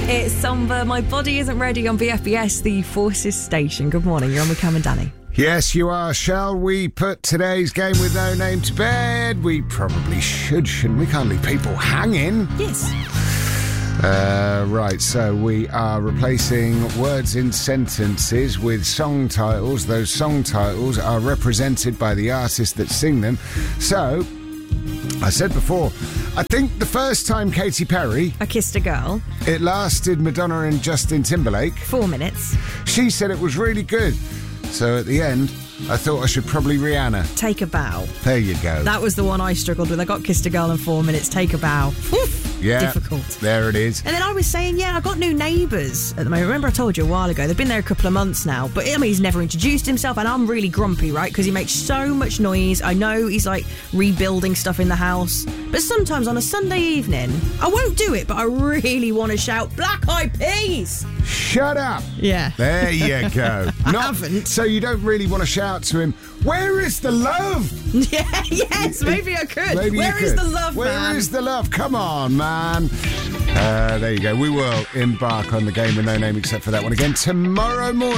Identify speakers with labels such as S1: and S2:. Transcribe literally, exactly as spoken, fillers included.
S1: It's Somber. My body isn't ready on B F B S, the Forces station. Good morning. You're on with Cam and Danny.
S2: Yes, you are. Shall we put today's game with no name to bed? We probably should, shouldn't we? Can't leave people hanging.
S1: Yes.
S2: Uh, right, so we are replacing words in sentences with song titles. Those song titles are represented by the artists that sing them. So, I said before, I think the first time Katy Perry...
S1: I Kissed a Girl.
S2: It lasted Madonna and Justin Timberlake.
S1: Four minutes.
S2: She said it was really good. So at the end, I thought I should probably Rihanna.
S1: Take a Bow.
S2: There you go.
S1: That was the one I struggled with. I got Kissed a Girl in four minutes. Take a Bow. Oof.
S2: Yeah,
S1: difficult.
S2: There it is.
S1: And then I was saying, yeah, I got new neighbours at the moment. Remember I told you a while ago, they've been there a couple of months now, but I mean, he's never introduced himself, and I'm really grumpy, right? Because he makes so much noise. I know he's like rebuilding stuff in the house, but sometimes on a Sunday evening, I won't do it, but I really want to shout, Black Eyed Peas!
S2: Shut up!
S1: Yeah.
S2: There you go.
S1: I
S2: Not,
S1: haven't.
S2: So you don't really want to shout to him, where is the love?
S1: Yeah, yes, maybe I could.
S2: Maybe
S1: Where
S2: you
S1: is
S2: could.
S1: the love,
S2: Where
S1: man?
S2: Where is the love? Come on, man. Uh, there you go. We will embark on the game with no name except for that one again tomorrow morning.